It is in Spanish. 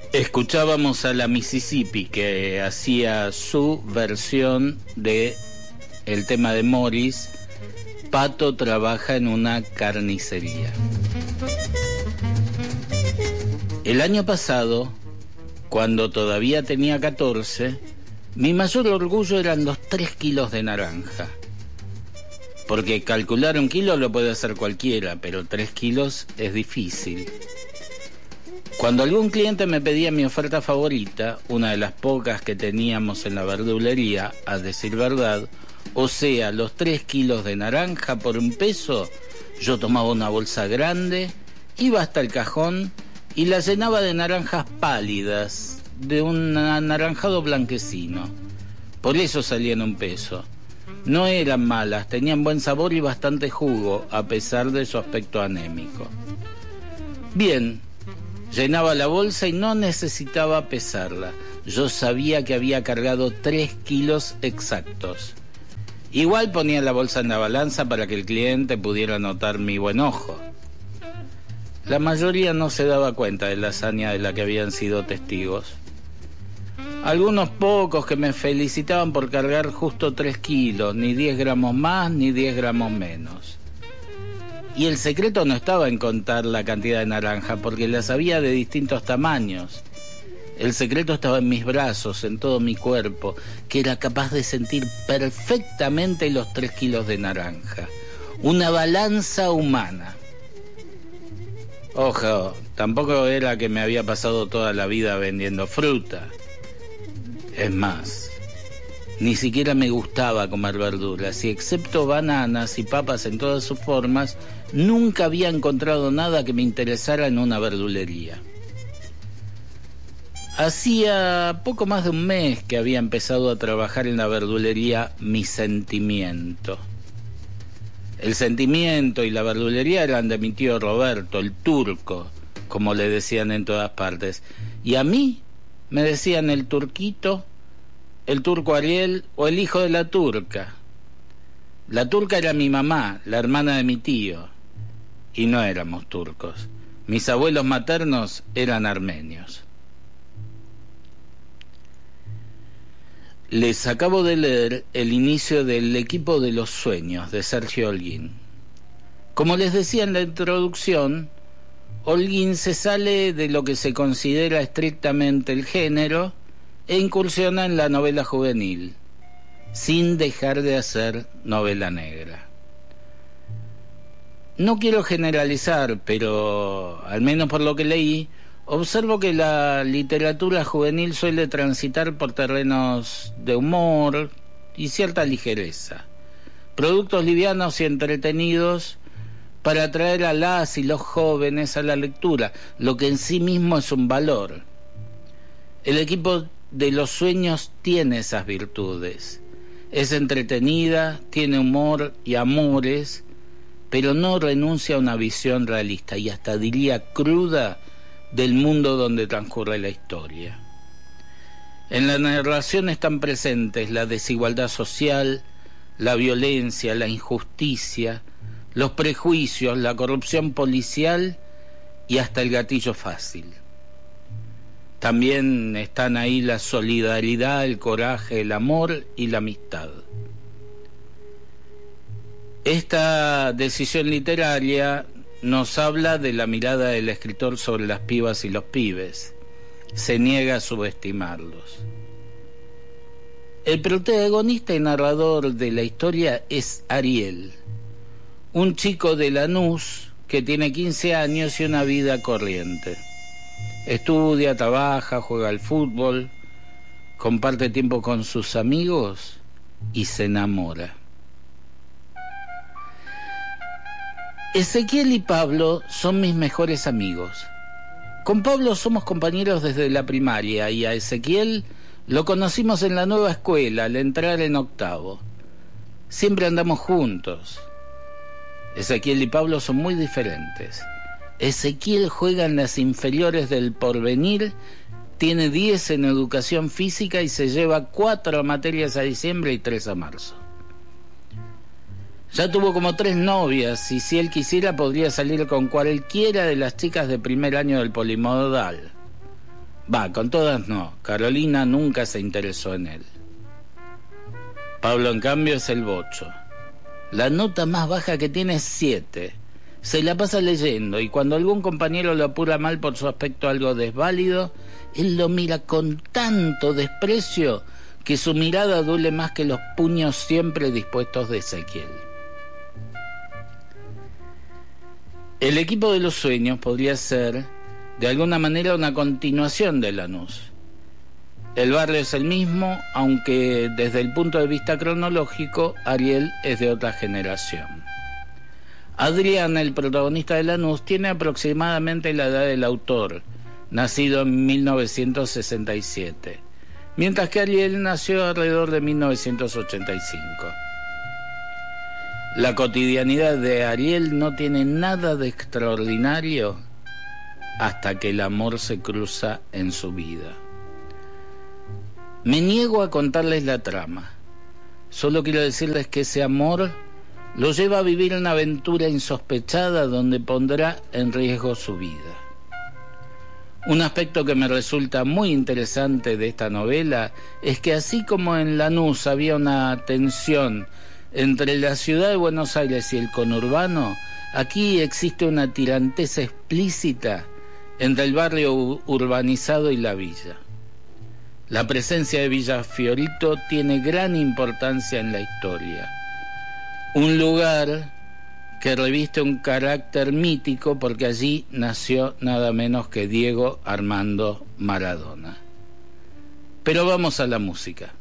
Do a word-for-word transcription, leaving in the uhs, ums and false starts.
Escuchábamos a la Mississippi, que hacía su versión de el tema de Morris, Pato trabaja en una carnicería. El año pasado, cuando todavía tenía catorce, mi mayor orgullo eran los tres kilos de naranja. Porque calcular un kilo lo puede hacer cualquiera, pero tres kilos es difícil. Cuando algún cliente me pedía mi oferta favorita, una de las pocas que teníamos en la verdulería, a decir verdad, o sea, los tres kilos de naranja por un peso, yo tomaba una bolsa grande, iba hasta el cajón y la llenaba de naranjas pálidas, de un anaranjado blanquecino. Por eso salían un peso. No eran malas, tenían buen sabor y bastante jugo, a pesar de su aspecto anémico. Bien, llenaba la bolsa y no necesitaba pesarla. Yo sabía que había cargado tres kilos exactos. Igual ponía la bolsa en la balanza para que el cliente pudiera notar mi buen ojo. La mayoría no se daba cuenta de la hazaña de la que habían sido testigos. Algunos pocos que me felicitaban por cargar justo tres kilos, ni diez gramos más ni diez gramos menos. Y el secreto no estaba en contar la cantidad de naranja, porque las había de distintos tamaños. El secreto estaba en mis brazos, en todo mi cuerpo, que era capaz de sentir perfectamente los tres kilos de naranja. Una balanza humana. Ojo, tampoco era que me había pasado toda la vida vendiendo fruta. Es más, ni siquiera me gustaba comer verduras, y excepto bananas y papas en todas sus formas, nunca había encontrado nada que me interesara en una verdulería. Hacía poco más de un mes que había empezado a trabajar en la verdulería Mi Sentimiento. El Sentimiento y la verdulería eran de mi tío Roberto, el turco, como le decían en todas partes. Y a mí me decían el turquito, el turco Ariel o el hijo de la turca. La turca era mi mamá, la hermana de mi tío, y no éramos turcos. Mis abuelos maternos eran armenios. Les acabo de leer el inicio del Equipo de los Sueños de Sergio Holguín. Como les decía en la introducción, Holguín se sale de lo que se considera estrictamente el género e incursiona en la novela juvenil, sin dejar de hacer novela negra. No quiero generalizar, pero al menos por lo que leí, observo que la literatura juvenil suele transitar por terrenos de humor y cierta ligereza, productos livianos y entretenidos para atraer a las y los jóvenes a la lectura, lo que en sí mismo es un valor. El Equipo de los Sueños tiene esas virtudes. Es entretenida, tiene humor y amores, pero no renuncia a una visión realista y hasta diría cruda del mundo donde transcurre la historia. En la narración están presentes la desigualdad social, la violencia, la injusticia, los prejuicios, la corrupción policial y hasta el gatillo fácil. También están ahí la solidaridad, el coraje, el amor y la amistad. Esta decisión literaria nos habla de la mirada del escritor sobre las pibas y los pibes. Se niega a subestimarlos. El protagonista y narrador de la historia es Ariel, un chico de Lanús que tiene quince años y una vida corriente. Estudia, trabaja, juega al fútbol, comparte tiempo con sus amigos y se enamora. Ezequiel y Pablo son mis mejores amigos. Con Pablo somos compañeros desde la primaria y a Ezequiel lo conocimos en la nueva escuela al entrar en octavo. Siempre andamos juntos. Ezequiel y Pablo son muy diferentes. Ezequiel juega en las inferiores del Porvenir, tiene diez en educación física y se lleva cuatro materias a diciembre y tres a marzo. Ya tuvo como tres novias y si él quisiera podría salir con cualquiera de las chicas de primer año del polimodal. Va, con todas no. Carolina nunca se interesó en él. Pablo, en cambio, es el bocho. La nota más baja que tiene es siete. Se la pasa leyendo y cuando algún compañero lo apura mal por su aspecto algo desválido, él lo mira con tanto desprecio que su mirada duele más que los puños siempre dispuestos de Ezequiel. El equipo de los sueños podría ser, de alguna manera, una continuación de Lanús. El barrio es el mismo, aunque desde el punto de vista cronológico, Ariel es de otra generación. Adrián, el protagonista de Lanús, tiene aproximadamente la edad del autor, nacido en mil novecientos sesenta y siete, mientras que Ariel nació alrededor de mil novecientos ochenta y cinco. La cotidianidad de Ariel no tiene nada de extraordinario hasta que el amor se cruza en su vida. Me niego a contarles la trama. Solo quiero decirles que ese amor lo lleva a vivir una aventura insospechada donde pondrá en riesgo su vida. Un aspecto que me resulta muy interesante de esta novela es que así como en Lanús había una tensión entre la ciudad de Buenos Aires y el conurbano, aquí existe una tiranteza explícita entre el barrio urbanizado y la villa. La presencia de Villa Fiorito tiene gran importancia en la historia. Un lugar que reviste un carácter mítico porque allí nació nada menos que Diego Armando Maradona. Pero vamos a la música.